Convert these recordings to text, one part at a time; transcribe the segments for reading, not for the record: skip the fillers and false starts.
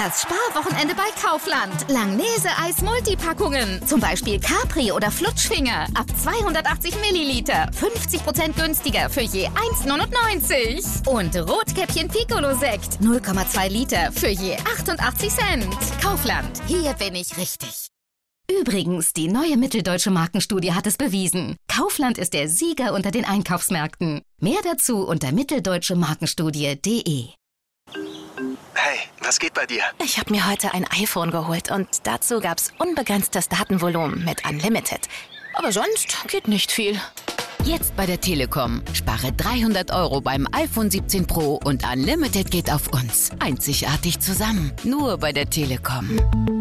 Das Sparwochenende bei Kaufland. Langnese-Eis Multipackungen. Zum Beispiel Capri oder Flutschfinger. Ab 280 Milliliter. 50% günstiger für je 1,99. Und Rotkäppchen Piccolo-Sekt. 0,2 Liter für je 88 Cent. Kaufland. Hier bin ich richtig. Übrigens, die neue Mitteldeutsche Markenstudie hat es bewiesen. Kaufland ist der Sieger unter den Einkaufsmärkten. Mehr dazu unter mitteldeutschemarkenstudie.de. Hey, was geht bei dir? Ich habe mir heute ein iPhone geholt und dazu gab's unbegrenztes Datenvolumen mit Unlimited. Aber sonst geht nicht viel. Jetzt bei der Telekom. Spare 300 € beim iPhone 17 Pro und Unlimited geht auf uns. Einzigartig zusammen. Nur bei der Telekom.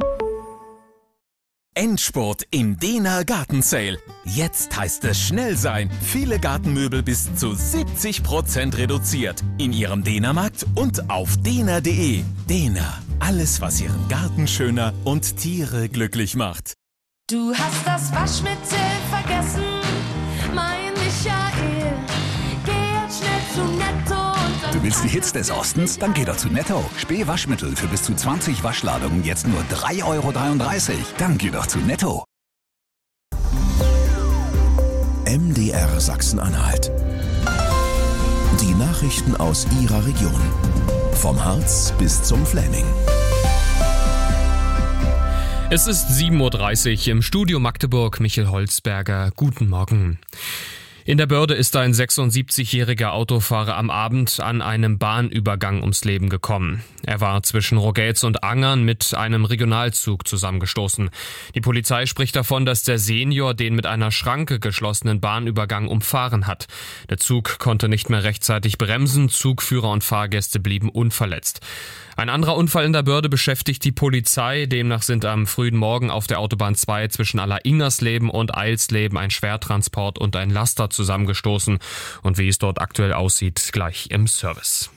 Endspurt im Dehner Gartensale. Jetzt heißt es schnell sein. Viele Gartenmöbel bis zu 70% reduziert. In Ihrem Dehnermarkt und auf dehner.de. Dehner. Alles, was Ihren Garten schöner und Tiere glücklich macht. Du hast das Waschmittel vergessen, mein Michael. Geh jetzt schnell zu Netto. Du willst die Hits des Ostens? Dann geh doch zu Netto. Spee-Waschmittel für bis zu 20 Waschladungen jetzt nur 3,33 €. Dann geh doch zu Netto. MDR Sachsen-Anhalt. Die Nachrichten aus Ihrer Region. Vom Harz bis zum Fläming. Es ist 7:30 Uhr im Studio Magdeburg. Michael Holzberger, guten Morgen. In der Börde ist ein 76-jähriger Autofahrer am Abend an einem Bahnübergang ums Leben gekommen. Er war zwischen Rogelz und Angern mit einem Regionalzug zusammengestoßen. Die Polizei spricht davon, dass der Senior den mit einer Schranke geschlossenen Bahnübergang umfahren hat. Der Zug konnte nicht mehr rechtzeitig bremsen, Zugführer und Fahrgäste blieben unverletzt. Ein anderer Unfall in der Börde beschäftigt die Polizei. Demnach sind am frühen Morgen auf der Autobahn 2 zwischen Alleringersleben und Eilsleben ein Schwertransport und ein Laster zusammengestoßen. Und wie es dort aktuell aussieht, gleich im Service.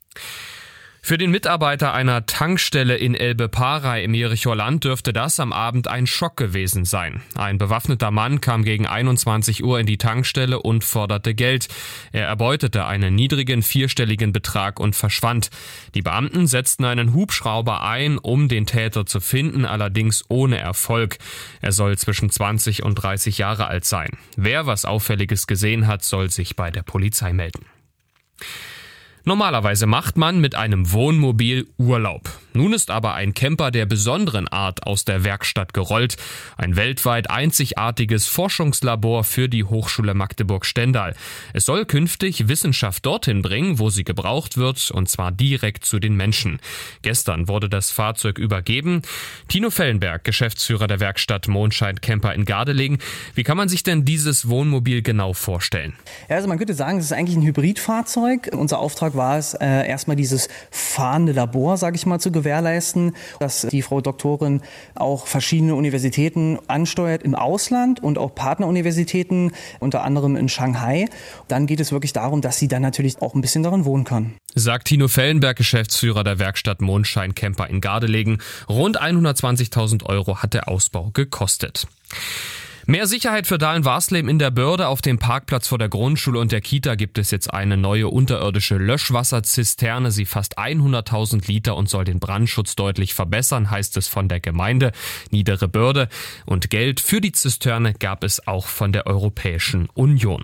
Für den Mitarbeiter einer Tankstelle in Elbe-Parey im Jerichoer Land dürfte das am Abend ein Schock gewesen sein. Ein bewaffneter Mann kam gegen 21 Uhr in die Tankstelle und forderte Geld. Er erbeutete einen niedrigen vierstelligen Betrag und verschwand. Die Beamten setzten einen Hubschrauber ein, um den Täter zu finden, allerdings ohne Erfolg. Er soll zwischen 20 und 30 Jahre alt sein. Wer was Auffälliges gesehen hat, soll sich bei der Polizei melden. Normalerweise macht man mit einem Wohnmobil Urlaub. Nun ist aber ein Camper der besonderen Art aus der Werkstatt gerollt. Ein weltweit einzigartiges Forschungslabor für die Hochschule Magdeburg-Stendal. Es soll künftig Wissenschaft dorthin bringen, wo sie gebraucht wird, und zwar direkt zu den Menschen. Gestern wurde das Fahrzeug übergeben. Tino Fellenberg, Geschäftsführer der Werkstatt Mondschein Camper in Gardelegen. Wie kann man sich denn dieses Wohnmobil genau vorstellen? Ja, also man könnte sagen, es ist eigentlich ein Hybridfahrzeug. Unser Auftrag war es, erstmal dieses fahrende Labor, sage ich mal, zu gewährleisten, dass die Frau Doktorin auch verschiedene Universitäten ansteuert im Ausland und auch Partneruniversitäten, unter anderem in Shanghai. Dann geht es wirklich darum, dass sie dann natürlich auch ein bisschen darin wohnen kann. Sagt Tino Fellenberg, Geschäftsführer der Werkstatt Mondschein Camper in Gardelegen. Rund 120.000 € hat der Ausbau gekostet. Mehr Sicherheit für Dahlen-Warsleben in der Börde. Auf dem Parkplatz vor der Grundschule und der Kita gibt es jetzt eine neue unterirdische Löschwasserzisterne. Sie fasst 100.000 Liter und soll den Brandschutz deutlich verbessern, heißt es von der Gemeinde Niedere Börde. Und Geld für die Zisterne gab es auch von der Europäischen Union.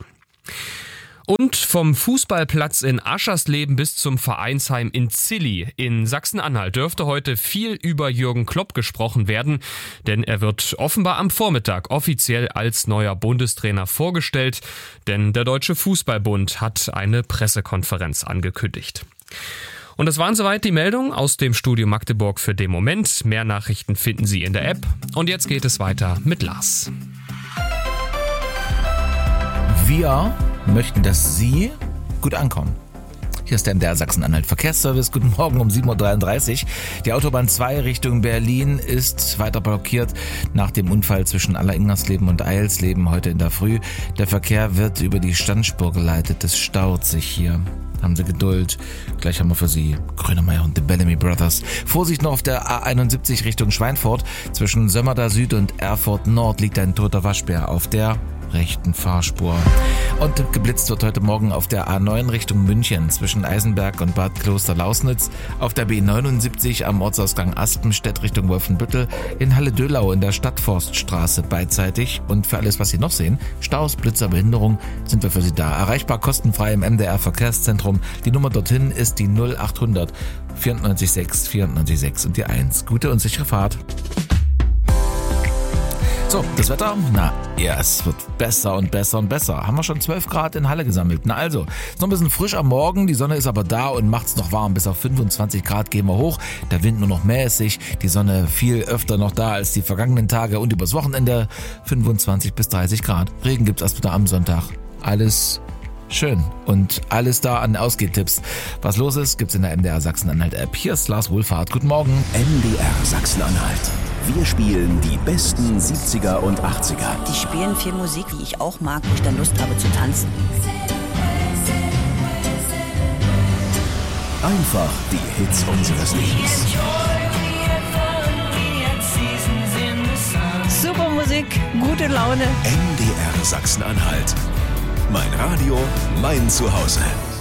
Und vom Fußballplatz in Aschersleben bis zum Vereinsheim in Zilli in Sachsen-Anhalt dürfte heute viel über Jürgen Klopp gesprochen werden, denn er wird offenbar am Vormittag offiziell als neuer Bundestrainer vorgestellt, denn der Deutsche Fußballbund hat eine Pressekonferenz angekündigt. Und das waren soweit die Meldungen aus dem Studio Magdeburg für den Moment. Mehr Nachrichten finden Sie in der App. Und jetzt geht es weiter mit Lars. Wir möchten, dass Sie gut ankommen. Hier ist der MDR Sachsen-Anhalt Verkehrsservice. Guten Morgen um 7:33 Uhr. Die Autobahn 2 Richtung Berlin ist weiter blockiert nach dem Unfall zwischen Alleringersleben und Eilsleben heute in der Früh. Der Verkehr wird über die Standspur geleitet. Es staut sich hier. Haben Sie Geduld. Gleich haben wir für Sie Grönemeyer und The Bellamy Brothers. Vorsicht noch auf der A71 Richtung Schweinfurt. Zwischen Sömmerda Süd und Erfurt Nord liegt ein toter Waschbär. Auf der rechten Fahrspur. Und geblitzt wird heute Morgen auf der A9 Richtung München zwischen Eisenberg und Bad Kloster-Lausnitz, auf der B79 am Ortsausgang Aspenstedt Richtung Wolfenbüttel, in Halle-Dölau in der Stadtforststraße beidseitig. Und für alles, was Sie noch sehen, Staus, Blitzer, Behinderung, sind wir für Sie da. Erreichbar kostenfrei im MDR Verkehrszentrum. Die Nummer dorthin ist die 0800 94 94 6 und die 1. Gute und sichere Fahrt. So, das Wetter? Es wird besser und besser und besser. Haben wir schon 12 Grad in Halle gesammelt. Also, ist noch ein bisschen frisch am Morgen, die Sonne ist aber da und macht's noch warm. Bis auf 25 Grad gehen wir hoch, der Wind nur noch mäßig, die Sonne viel öfter noch da als die vergangenen Tage und übers Wochenende 25 bis 30 Grad. Regen gibt's erst wieder am Sonntag. Alles schön und alles da an Ausgehtipps. Was los ist, gibt's in der MDR Sachsen-Anhalt-App. Hier ist Lars Wohlfahrt. Guten Morgen. MDR Sachsen-Anhalt. Wir spielen die besten 70er und 80er. Die spielen viel Musik, die ich auch mag, wo ich dann Lust habe zu tanzen. Einfach die Hits unseres Lebens. Super Musik, gute Laune. MDR Sachsen-Anhalt. Mein Radio, mein Zuhause.